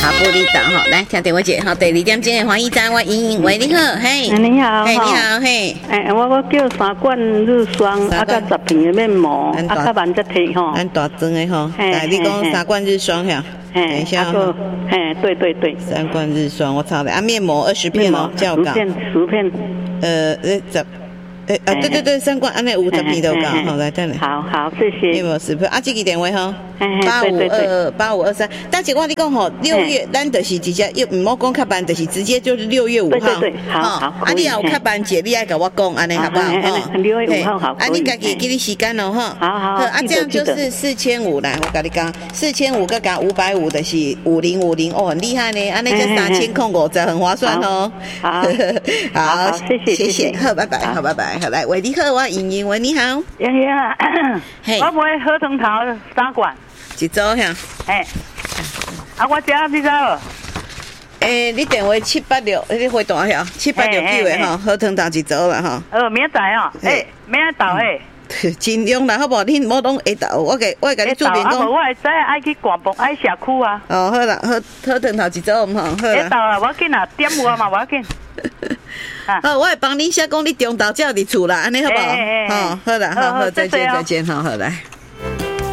大埔里岛哈，来听电话姐哈，第2点钟的欢迎站，我莹莹喂，你好，嘿， 你好， 嘿，你好，嘿， 我叫3罐日霜，啊，甲10瓶的面膜，啊，较慢才摕吼。 咱大庄的吼，来，你讲3罐日霜哈，等一下哈， 对 ，3罐日霜，我抄的啊，面膜20片哦，叫我讲 10片， 对，3罐安尼50片都讲，好来等下。 好，谢谢。 面膜10片，啊，这个电话吼，8523，但是我你讲吼，6月咱就是直接又唔好讲较慢，就是直接就是6月5号， 对，好， 啊，你有较慢节，你爱甲我讲，安尼好不好？哈 ，6月5号好， 啊，你家己给你时间哦，哈， 好， 啊，这样就是4500来，我跟你讲，4500个加550就是5050，哦，很厉害呢，安尼就3050，很划算哦。好，谢谢，好，拜拜，好，拜拜，好来，喂，你好，我莹莹，喂，你好， 莹莹啊，我买合成桃3罐， 一组哈， 我这你知无？ 你电话786，你回大晓786的吼，好汤头一组啦吼。 明仔哦，明仔到尽量啦，好无？你莫拢下昼，我甲你注明讲。 我会知爱去逛步，爱社区啊。 哦，好啦，好汤头一组毋好，好啦。 到啊，我紧啊，点我嘛，我紧。 好，我会帮你写讲你中昼才有伫厝啦，安尼好无？好啦，好，再见，好，好来。